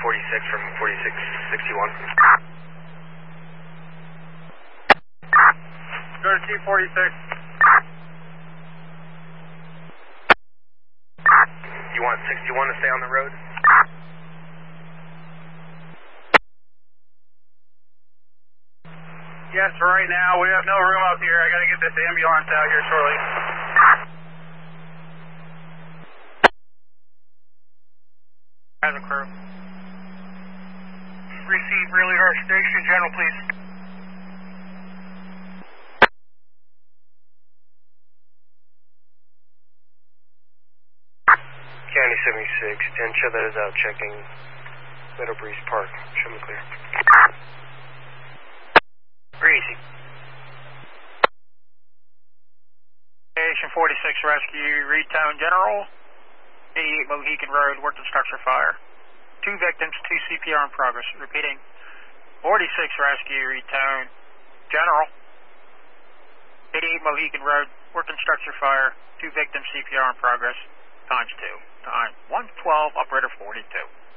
46 from 4661. Go to T46. You want 61 to stay on the road? Yes, for right now, we have no room up here. I gotta get this ambulance out here shortly. As a crew. Receive Really Dark Station, General, please. County 76, 10, show that is out, checking Meadow Breeze Park. Show me clear. Breezy. Station 46 Rescue, Retone General, 88 Mohican Road, worked in structure fire. 2 victims, 2 CPR in progress. Repeating, 46 Rescue, Retone General, 88 Mohican Road, worked in structure fire. 2 victims, CPR in progress, times 2. Time 112, operator 42.